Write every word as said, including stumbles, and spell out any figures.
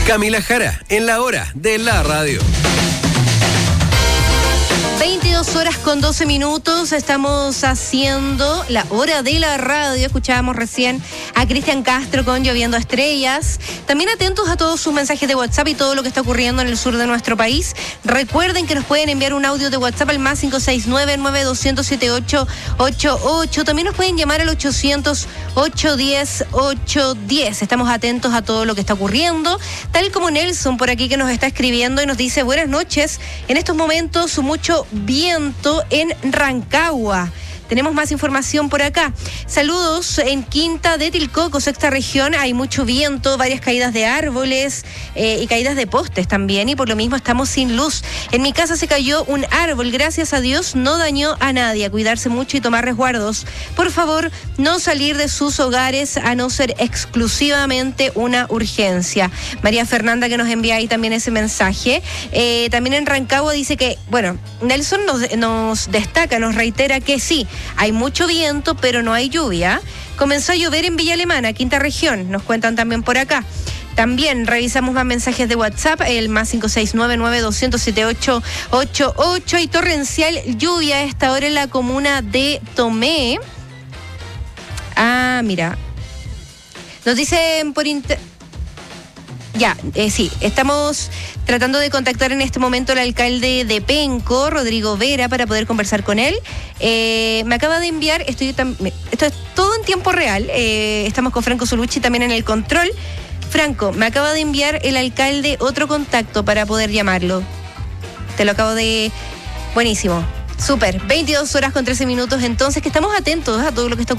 Camila Jara, en la hora de la radio. veintidós horas con doce minutos, estamos haciendo la hora de la radio. Escuchábamos recién a Cristian Castro con Lloviendo Estrellas. También atentos a todos sus mensajes de WhatsApp y todo lo que está ocurriendo en el sur de nuestro país. Recuerden que nos pueden enviar un audio de WhatsApp al más cinco seis nueve, nueve dos cero cero, siete ocho ocho ocho. También nos pueden llamar al ochocientos, ochocientos diez, ochocientos diez. Estamos atentos a todo lo que está ocurriendo. Tal como Nelson por aquí que nos está escribiendo y nos dice: buenas noches, en estos momentos mucho viento en Rancagua. Tenemos más información por acá. Saludos en Quinta de Tilcoco, sexta región. Hay mucho viento, varias caídas de árboles eh, y caídas de postes también. Y por lo mismo estamos sin luz. En mi casa se cayó un árbol. Gracias a Dios no dañó a nadie. A cuidarse mucho y tomar resguardos. Por favor, no salir de sus hogares a no ser exclusivamente una urgencia. María Fernanda que nos envía ahí también ese mensaje. Eh, también en Rancagua dice que, bueno, Nelson nos, nos destaca, nos reitera que sí, hay mucho viento, pero no hay lluvia. Comenzó a llover en Villa Alemana, quinta región, nos cuentan también por acá. También revisamos más mensajes de WhatsApp, el más cinco seis nueve, nueve dos cero cero, siete ocho ocho ocho. Y torrencial lluvia a esta hora en la comuna de Tomé. Ah, mira. Nos dicen por inter... Ya, eh, sí, estamos tratando de contactar en este momento al alcalde de Penco, Rodrigo Vera, para poder conversar con él. Eh, me acaba de enviar, estoy tam, esto es todo en tiempo real, eh, estamos con Franco Solucci también en el control. Franco, me acaba de enviar el alcalde otro contacto para poder llamarlo. Te lo acabo de... Buenísimo, súper, veintidós horas con trece minutos, entonces que estamos atentos a todo lo que está